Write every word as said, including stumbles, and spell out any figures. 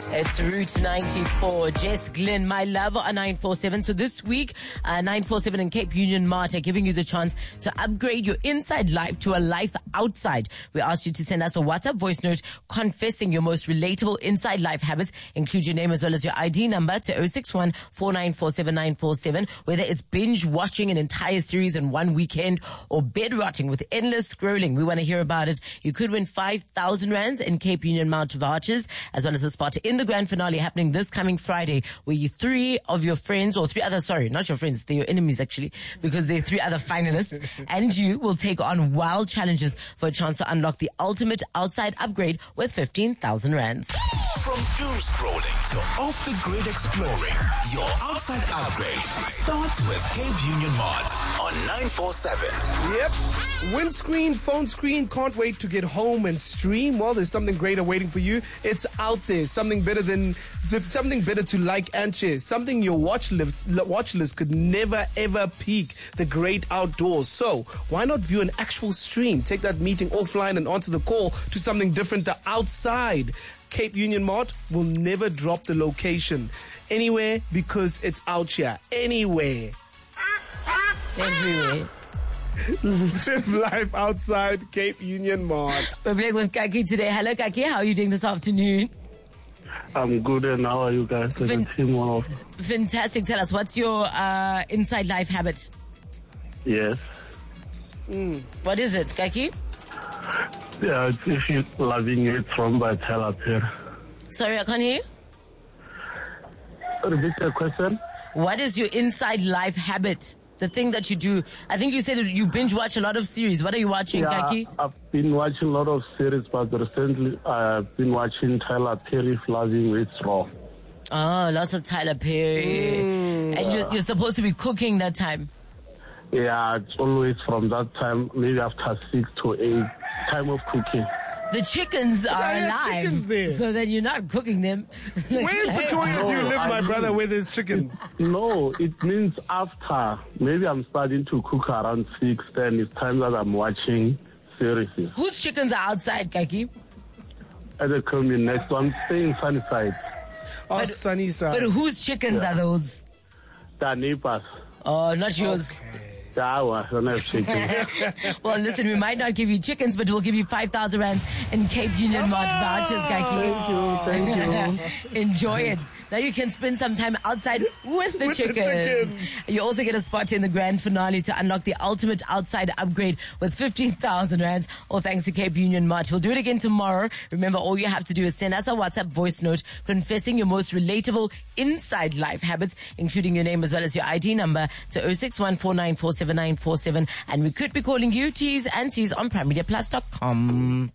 It's Route ninety-four. Jess Glynn, my love, on nine four seven. So this week, uh, nine four seven and Cape Union Mart are giving you the chance to upgrade your inside life to a life outside. We asked you to send us a WhatsApp voice note confessing your most relatable inside life habits. Include your name as well as your I D number to zero six one, four nine four seven, nine four seven. Whether it's binge watching an entire series in one weekend or bed rotting with endless scrolling, we want to hear about it. You could win five thousand rands in Cape Union Mart vouchers, as well as a spot in the grand finale happening this coming Friday, where you three of your friends, or three other, sorry, not your friends, they're your enemies actually, because they're three other finalists, and you will take on wild challenges for a chance to unlock the ultimate outside upgrade worth fifteen thousand rands. From doom scrolling to off the grid exploring, your outside upgrade starts with Cape Union Mart on nine four seven. Yep. Windscreen, phone screen, can't wait to get home and stream. Well, there's something greater waiting for you. It's out there. Something better than, something better to like and share. Something your watch list, watch list could never ever peak. The great outdoors. So why not view an actual stream? Take that meeting offline and answer the call to something different to outside. Cape Union Mart will never drop the location anywhere because it's out here. Anywhere. Everywhere. Live life outside Cape Union Mart. We're playing with Kaki today. Hello, Kaki. How are you doing this afternoon? I'm good, and how are you guys? Fin- team of- Fantastic. Tell us, what's your uh, inside life habit? Yes. Mm. What is it, Kaki? Yeah, it's If You're Loving It from by Tyler Perry. Sorry, I can't hear you. Repeat the question. What is your inside life habit? The thing that you do. I think you said you binge watch a lot of series. What are you watching, Yeah, Kaki? I've been watching a lot of series, but recently I've been watching Tyler Perry's Loving It's Raw. Oh, lots of Tyler Perry. Mm, and you're, you're supposed to be cooking that time. Yeah, it's always from that time, maybe after six to eight, time of cooking. The chickens are Yeah, yeah, alive, chickens there. so then you're not cooking them. Where in Pretoria do you No, live, I my mean- brother, where there's chickens? No, it means after. Maybe I'm starting to cook around six, then it's time that I'm watching series. Whose chickens are outside, Kaki? At the coming next one, staying Sunnyside. Oh, But- sunny side. But whose chickens are those? The neighbors. Oh, not yours. Yeah, I don't have chicken. Well, listen, we might not give you chickens, but we'll give you five thousand rands in Cape Union Mart vouchers, Kaki. Thank you, thank you. Enjoy it. Now you can spend some time outside with the With the chickens. chickens. You also get a spot in the grand finale to unlock the ultimate outside upgrade with fifteen thousand rands, all thanks to Cape Union Mart. We'll do it again tomorrow. Remember, all you have to do is send us a WhatsApp voice note confessing your most relatable inside life habits, including your name as well as your I D number to zero six one, four nine four seven, nine four seven. And we could be calling you T's and C's on prime media plus dot com.